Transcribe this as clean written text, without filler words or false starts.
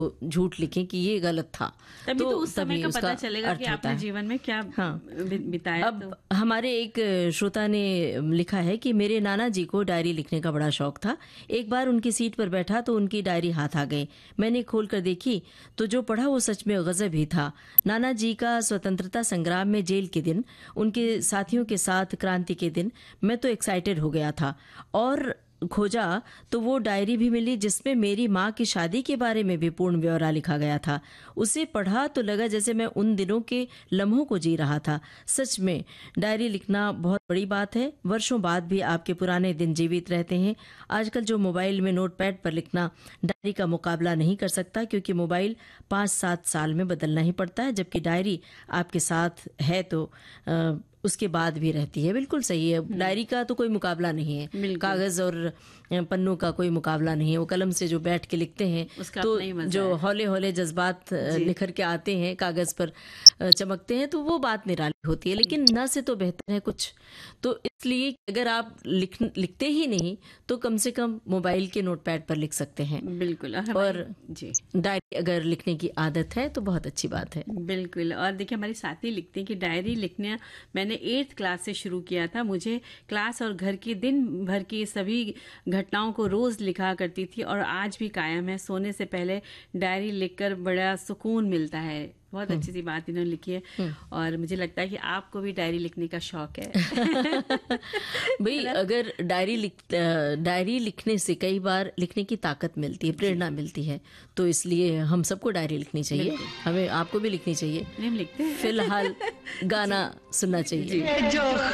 झूठ लिखें कि ये गलत था। तभी तो उस समय तभी का उसका पता चलेगा अर्थ कि होता आपने है। जीवन में क्या हाँ। बिताया। अब तो हमारे एक श्रोता ने लिखा है कि मेरे नाना जी को डायरी लिखने का बड़ा शौक था। एक बार उनकी सीट पर बैठा तो उनकी डायरी हाथ आ गई। मैंने खोल कर देखी तो जो पढ़ा वो सच में गजब ही था। नाना जी का स्वतंत्रता संग्राम में जेल के दिन, उनके साथियों के साथ क्रांति के दिन। मैं तो एक्साइटेड हो गया था और खोजा तो वो डायरी भी मिली जिसमें मेरी माँ की शादी के बारे में भी पूर्ण ब्यौरा लिखा गया था। उसे पढ़ा तो लगा जैसे मैं उन दिनों के लम्हों को जी रहा था। सच में डायरी लिखना बहुत बड़ी बात है। वर्षों बाद भी आपके पुराने दिन जीवित रहते हैं। आजकल जो मोबाइल में नोटपैड पर लिखना डायरी का मुकाबला नहीं कर सकता, क्योंकि मोबाइल 5-7 साल में बदलना ही पड़ता है, जबकि डायरी आपके साथ है तो उसके बाद भी रहती है। बिल्कुल सही है। डायरी का तो कोई मुकाबला नहीं है, बिल्कुल। कागज और पन्नों का कोई मुकाबला नहीं है। वो कलम से जो बैठ के लिखते हैं उसका तो अपना ही मजा जो है। हौले हौले जज्बात जी। निखर के आते हैं, कागज पर चमकते हैं, तो वो बात निराली होती है। लेकिन न से तो बेहतर है कुछ। तो इसलिए अगर आप लिखते ही नहीं तो कम से कम मोबाइल के नोटपैड पर लिख सकते हैं। बिल्कुल। और और जी डायरी अगर लिखने की आदत है तो बहुत अच्छी बात है। बिल्कुल। और देखिए हमारे साथी लिखते हैं कि डायरी लिखना मैंने 8th क्लास से शुरू किया था। मुझे क्लास और घर की दिन भर की सभी घटनाओं को रोज लिखा करती थी और आज भी कायम है। सोने से पहले डायरी लिखकर बड़ा सुकून मिलता है। बहुत अच्छी सी बात इन्होंने लिखी है और मुझे लगता है कि आपको भी डायरी लिखने का शौक है। भाई अगर डायरी लिखने से कई बार लिखने की ताकत मिलती है, प्रेरणा मिलती है, तो इसलिए हम सबको डायरी लिखनी चाहिए। हमें आपको भी लिखनी चाहिए। नहीं, हम लिखते हैं। फिलहाल गाना सुनना चाहिए। जी।